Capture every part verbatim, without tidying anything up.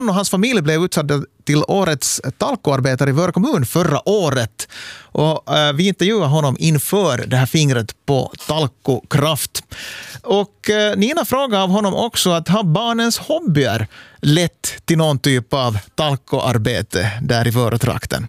och hans familj blev utsatta till årets talkoarbetare i Vörå kommun förra året. Och eh, vi intervjuade honom inför det här fingret på talkokraft. Och eh, Nina frågade av honom också att har barnens hobbyer lett till någon typ av talkoarbete där i Vörå-trakten?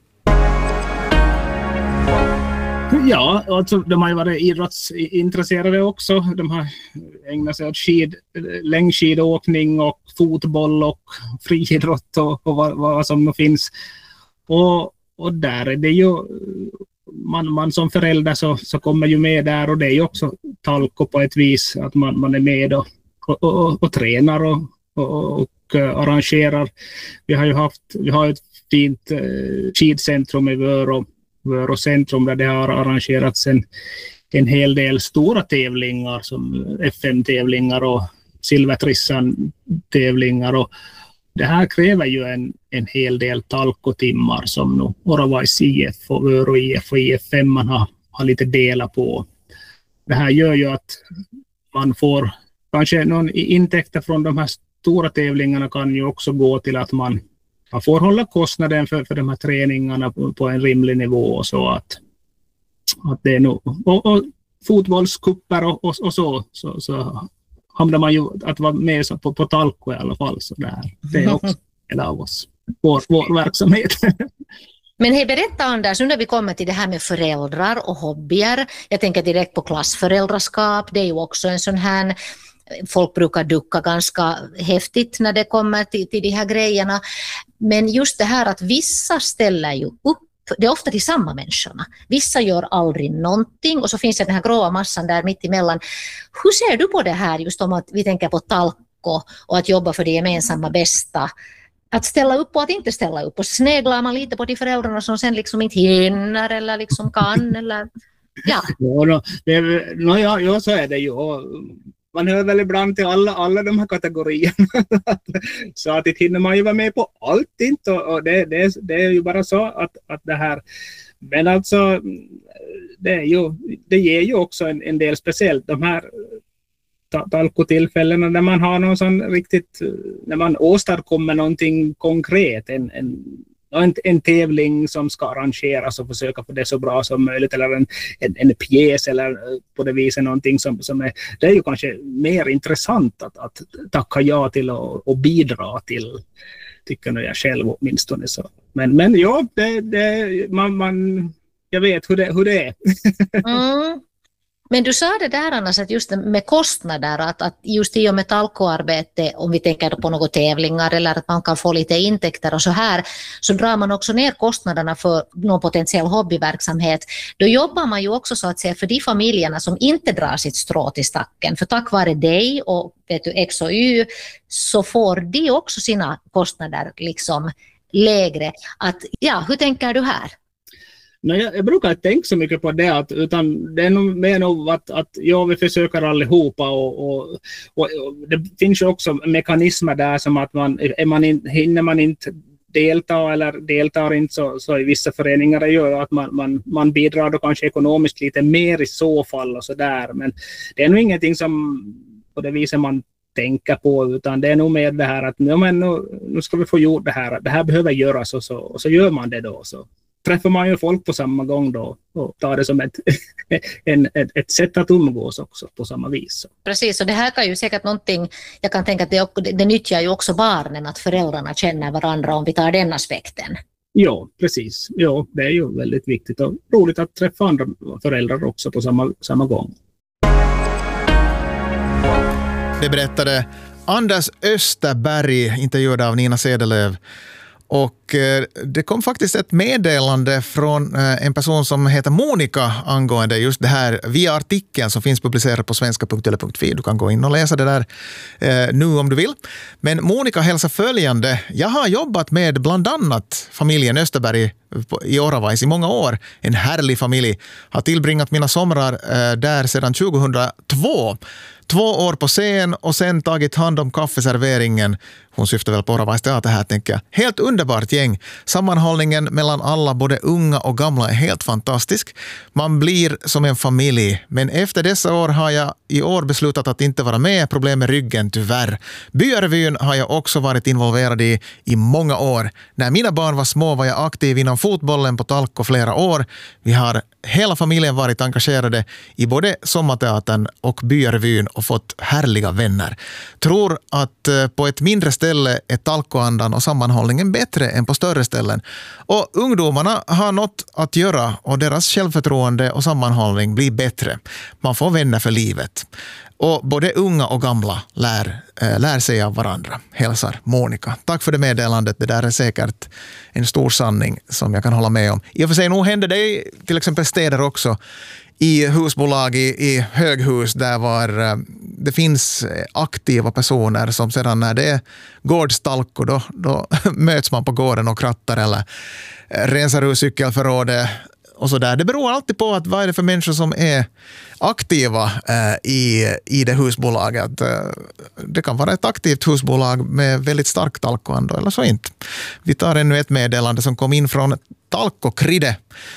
Ja, alltså, de har ju varit idrottsintresserade också. De har ägnat sig åt skid, längdskidåkning och fotboll och friidrott och, och vad, vad som finns. Och, och där är det ju, man, man som förälder så, så kommer ju med där, och det är ju också talko på ett vis att man, man är med och, och, och, och tränar och, och, och arrangerar. Vi har ju haft, vi har ett fint eh, skidcentrum i Vörå. Vörå centrum där det har arrangerats en, en hel del stora tävlingar som F M-tävlingar och Silvertrissan-tävlingar, och det här kräver ju en, en hel del talkotimmar som nu Oravais I F och Vörå I F och I F fem man har, har lite dela på. Det här gör ju att man får kanske någon intäkter från de här stora tävlingarna kan ju också gå till att man Man får hålla kostnaden för, för de här träningarna på, på en rimlig nivå, och så att, att det är nog, och, och fotbollskupper och, och, och så, så, så hamnar man ju att vara med så på, på talko i alla fall. Så där. Det är också en av oss, vår, vår verksamhet. Men hej, berätta Anders, nu när vi kommer till det här med föräldrar och hobbyer, jag tänker direkt på klassföräldraskap, det är ju också en sån här, folk brukar ducka ganska häftigt när det kommer till, till de här grejerna. Men just det här att vissa ställer ju upp, det är ofta de samma människorna. Vissa gör aldrig någonting, och så finns det den här gråa massan där mitt emellan. Hur ser du på det här just om att vi tänker på talko och att jobba för det gemensamma bästa? Att ställa upp och att inte ställa upp, och sneglar man lite på de föräldrarna som sen liksom inte hinner eller liksom kan eller ja. Ja, no, det, no, ja, ja, så är det ju. Man hör väl ibland till alla, alla de här kategorierna. Så att det hinner man ju vara med på allt inte. Och det, det, det är ju bara så att, att det här... Men alltså, det, är ju, det ger ju också en, en del speciellt. De här talkotillfällena där man har någon sån riktigt... När man åstadkommer någonting konkret. En, en, En, en tävling som ska arrangeras och försöka få det så bra som möjligt, eller en, en, en pjäs eller på det viset någonting som, som är, det är ju kanske mer intressant att, att tacka ja till och, och bidra till, tycker jag själv åtminstone så. Men, men ja, det, det, man, man, jag vet hur det, hur det är. Mm. Men du sa det där annars att just med kostnader, att, att just i och med talkoarbete, om vi tänker på några tävlingar eller att man kan få lite intäkter och så här, så drar man också ner kostnaderna för någon potentiell hobbyverksamhet. Då jobbar man ju också så att säga för de familjerna som inte drar sitt strå till stacken, för tack vare dig och vet du, X och Y så får de också sina kostnader liksom lägre. Att, ja, hur tänker du här? Nej, jag, jag brukar inte tänka så mycket på det, att, utan det är nog mer nog att, att ja, vi försöker allihopa och, och, och, och det finns ju också mekanismer där som att man, är man in, hinner man inte delta eller deltar inte så, så i vissa föreningar gör att man, man, man bidrar då kanske ekonomiskt lite mer i så fall och så där, men det är nog ingenting som på det viset man tänka på, utan det är nog med det här att ja, men nu, nu ska vi få gjort det här, det här behöver göras och så, och så gör man det då, så träffar man ju folk på samma gång då och tar det som ett, en, ett, ett sätt att umgås också på samma vis. Precis, och det här kan ju säkert någonting, jag kan tänka att det, det, det nyttjar ju också barnen att föräldrarna känner varandra om vi tar den aspekten. Ja, precis. Ja, det är ju väldigt viktigt och roligt att träffa andra föräldrar också på samma, samma gång. Det berättade Anders Österberg, intervjuad av Nina Sedelöv. Och det kom faktiskt ett meddelande från en person som heter Monica angående just det här via artikeln som finns publicerad på svenska punkt yle punkt fi. Du kan gå in och läsa det där nu om du vill. Men Monica hälsar följande: jag har jobbat med bland annat familjen Österberg i Oravais i många år. En härlig familj. Har tillbringat mina somrar eh, där sedan tjugohundratvå. Två år på scen och sen tagit hand om kaffeserveringen. Hon syftar väl på Oravais teater här, tänker jag. Helt underbart gäng. Sammanhållningen mellan alla, både unga och gamla, är helt fantastisk. Man blir som en familj. Men efter dessa år har jag i år beslutat att inte vara med. Problem med ryggen, tyvärr. Byarevyn har jag också varit involverad i i många år. När mina barn var små var jag aktiv inom fotbollen på Talko flera år. Vi har hela familjen varit engagerade i både sommarteatern och Byarevyn och fått härliga vänner. Tror att på ett mindre ställe är Talkoandan och sammanhållningen bättre än på större ställen. Och ungdomarna har något att göra och deras självförtroende och sammanhållning blir bättre. Man får vänner för livet. Och både unga och gamla lär, äh, lär sig av varandra. Hälsar Monica. Tack för det meddelandet. Det där är säkert en stor sanning som jag kan hålla med om. I och för sig, nog händer det till exempel städer också. I husbolag i, i höghus där var, det finns aktiva personer som sedan när det är gårdstalko då, då möts man på gården och krattar eller rensar ur cykelförrådet och så där. Det beror alltid på att vad är det för människor som är aktiva eh, i, i det husbolaget. Det kan vara ett aktivt husbolag med väldigt stark talkoanda eller så inte. Vi tar ännu ett meddelande som kom in från Talkokride.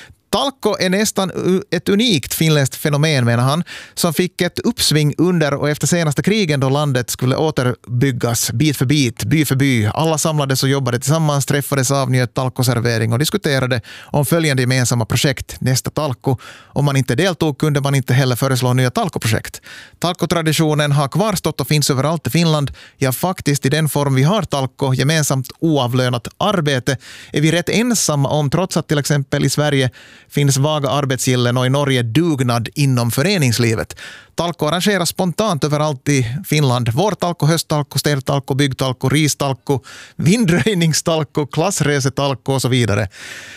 Talko är nästan ett unikt finländskt fenomen, menar han, som fick ett uppsving under och efter senaste krigen då landet skulle återbyggas bit för bit, by för by. Alla samlades och jobbade tillsammans, träffades, avnjöt talkoservering och diskuterade om följande gemensamma projekt, nästa talko. Om man inte deltog kunde man inte heller föreslå nya talkoprojekt. Talkotraditionen har kvarstått och finns överallt i Finland. Ja, faktiskt i den form vi har talko, gemensamt oavlönat arbete, är vi rätt ensamma om, trots att till exempel i Sverige finns vaga arbetsgillen och i Norge dugnad inom föreningslivet. Talko arrangeras spontant överallt i Finland. Vårtalko, hösttalko, städtalko, byggtalko, ristalko, vindröjningstalko, klassresetalko och så vidare.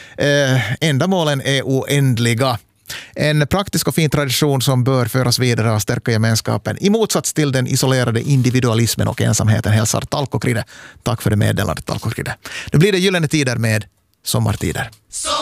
Eh, ändamålen är oändliga. En praktisk och fin tradition som bör föras vidare och stärka gemenskapen. I motsats till den isolerade individualismen och ensamheten hälsar Talkokride. Tack för det meddelandet, Talkokride. Nu blir det gyllene tider med sommartider.